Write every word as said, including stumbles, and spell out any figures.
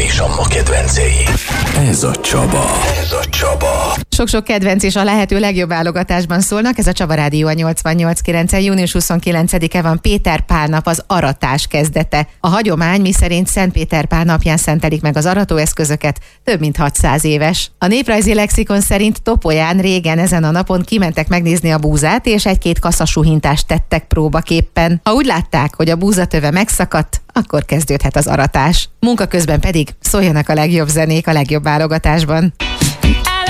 és a ma kedvencei. Ez a Csaba. Ez a Csaba. Sok-sok kedvenc és a lehető legjobb válogatásban szólnak. Ez a Csaba Rádió a nyolcvannyolc kilenc. június huszonkilencedike van, Péter Pál nap, az aratás kezdete. A hagyomány miszerint Szent Péter Pál napján szentelik meg az aratóeszközöket, több mint hatszáz éves. A néprajzi lexikon szerint Topolyán régen ezen a napon kimentek megnézni a búzát, és egy-két kaszasuhintást tettek próbaképpen. Ha úgy látták, hogy a búzatöve megszakadt, akkor kezdődhet az aratás. Munka közben pedig szóljanak a legjobb zenék a legjobb válogatásban.